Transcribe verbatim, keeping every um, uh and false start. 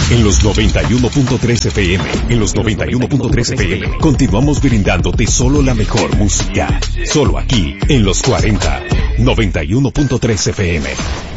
En los noventa y uno punto tres F M, en los noventa y uno punto tres F M, continuamos brindándote solo la mejor música. Solo aquí, en los cuarenta, noventa y uno punto tres F M.